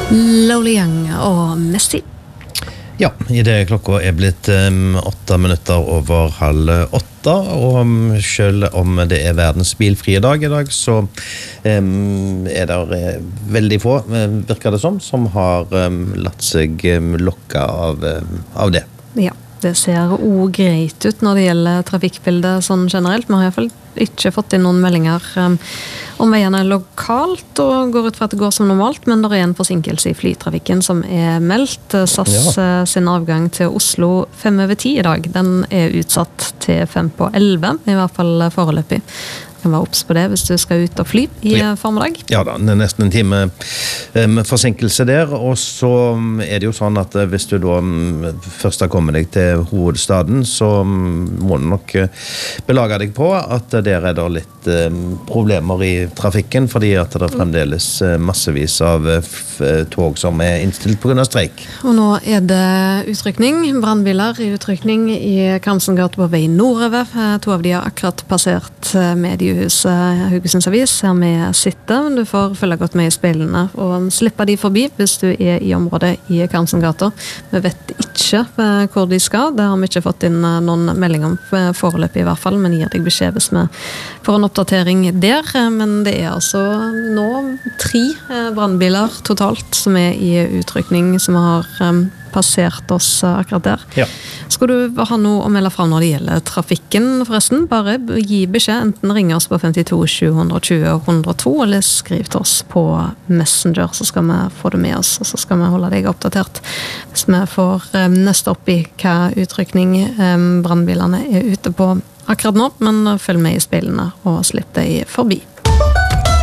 Lowly Young og Messi. Ja, I det klokka blitt 8 minutter over 7:30, og selv om det verdens bilfrie dag I dag, så det veldig få, virker det som har latt seg lokke av det. Ja, det ser også greit ut når det gjelder trafikkbildet sånn generelt. Vi har I hvert fall ikke fått inn noen meldinger om veiene lokalt, og går ut fra at det går som normalt, men det en forsinkelse I flytrafikken som meldt. SAS sin avgang til Oslo 9:05 I dag, den utsatt til 11:05, I hvert fall foreløpig. Det kan være opps på det hvis du skal ut og fly I formiddag. Ja da, det nesten en time med forsinkelse der, og så det jo sånn at hvis du da først har kommet deg til hovedstaden, så må du nok belage deg på at der det litt problemer I trafikken, fordi at det fremdeles massevis av tog som innstilt på grunn av streik. Og nå det utrykning, brandbiler I utrykning I Karmsengata på vei nordover. 2 av de har akkurat passert Haugesunds Avis, her vi sitter. Du får følge godt med I speilene og slippe de forbi hvis du I området I Karmsengata. Vi vet ikke hvor de skal. Det har vi ikke fått inn noen melding om foreløpig I hvert fall, men gir deg beskjed hvis vi får en oppdatering der. Men det altså nå 3 brandbiler totalt som I utrykning som har passert oss akkurat der. Ja. Skal du ha noe å melde frem når det gjelder trafikken forresten? Bare gi beskjed, enten ringe oss på 52 720 102, eller skriv til oss på Messenger, så skal vi få det med oss, og så skal vi holde deg oppdatert. Hvis vi får neste opp I hva utrykning brandbilene ute på akkurat nå, men følg med I speilene og slipp deg forbi.